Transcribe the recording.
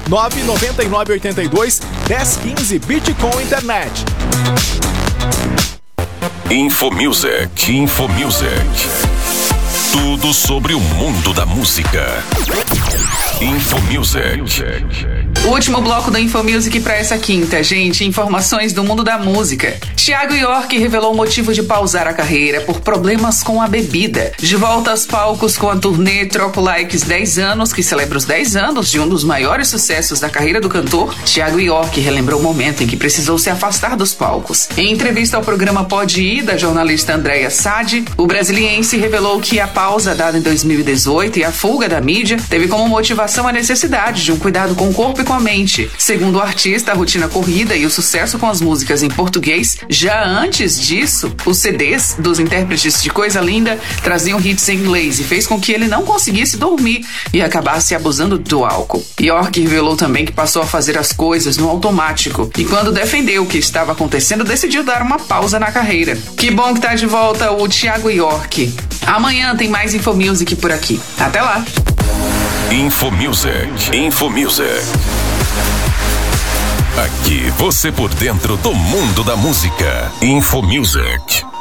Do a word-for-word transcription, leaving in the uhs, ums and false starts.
nove nove nove oito dois um zero um cinco Bitcoin Internet. Infomusic, Infomusic. Tudo sobre o mundo da música. Infomusic. O último bloco da Infomusic para essa quinta, gente. Informações do mundo da música. Thiago York revelou o motivo de pausar a carreira por problemas com a bebida. De volta aos palcos com a turnê Troco Likes dez anos, que celebra os dez anos de um dos maiores sucessos da carreira do cantor, Thiago York relembrou o momento em que precisou se afastar dos palcos. Em entrevista ao programa Pode Ir, da jornalista Andréa Sade, o brasiliense revelou que a pausa dada em dois mil e dezoito e a fuga da mídia teve como motivação a necessidade de um cuidado com o corpo e com a mente. Segundo o artista, a rotina corrida e o sucesso com as músicas em português, já antes disso, os C Ds dos intérpretes de Coisa Linda traziam hits em inglês e fez com que ele não conseguisse dormir e acabasse abusando do álcool. York revelou também que passou a fazer as coisas no automático e quando defendeu o que estava acontecendo, decidiu dar uma pausa na carreira. Que bom que tá de volta o Thiago York. Amanhã tem mais Infomusic por aqui. Até lá! Infomusic, Infomusic. Aqui você por dentro do mundo da música. Infomusic.